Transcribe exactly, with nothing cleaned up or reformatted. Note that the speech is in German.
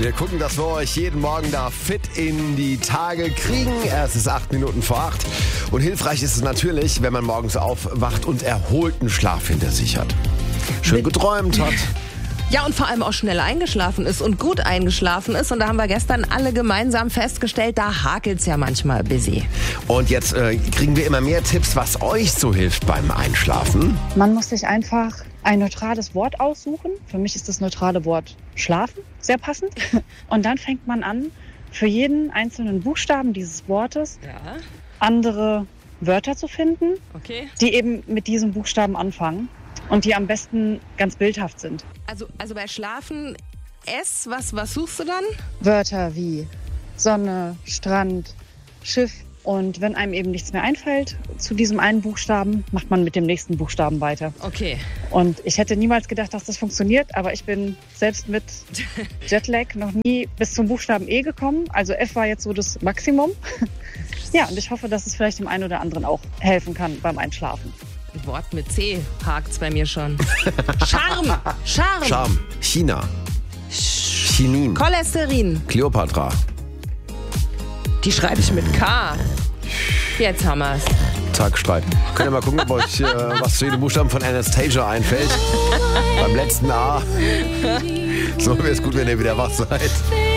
Wir gucken, dass wir euch jeden Morgen da fit in die Tage kriegen. Es ist acht Minuten vor acht. Und hilfreich ist es natürlich, wenn man morgens aufwacht und erholten Schlaf hinter sich hat. Schön geträumt hat. Ja, und vor allem auch schnell eingeschlafen ist und gut eingeschlafen ist. Und da haben wir gestern alle gemeinsam festgestellt, da hakelt's ja manchmal busy. Und jetzt äh, kriegen wir immer mehr Tipps, was euch so hilft beim Einschlafen. Man muss sich einfach ein neutrales Wort aussuchen. Für mich ist das neutrale Wort schlafen sehr passend. Und dann fängt man an, für jeden einzelnen Buchstaben dieses Wortes Ja, andere Wörter zu finden, okay. die eben mit diesem Buchstaben anfangen und die am besten ganz bildhaft sind. Also, also bei Schlafen S, was, was suchst du dann? Wörter wie Sonne, Strand, Schiff. Und wenn einem eben nichts mehr einfällt zu diesem einen Buchstaben, macht man mit dem nächsten Buchstaben weiter. Okay. Und ich hätte niemals gedacht, dass das funktioniert, aber ich bin selbst mit Jetlag noch nie bis zum Buchstaben E gekommen. Also F war jetzt so das Maximum. Ja, und ich hoffe, dass es vielleicht dem einen oder anderen auch helfen kann beim Einschlafen. Ein Wort mit C hakt's bei mir schon. Charme. Charme. Charme. China. Chinin. Cholesterin. Kleopatra. Die schreibe ich mit K. Jetzt haben wir's. Tagstreit. Könnt ihr mal gucken, ob euch äh, was zu jedem Buchstaben von Anastasia einfällt. Beim letzten A. So wäre es gut, wenn ihr wieder wach seid.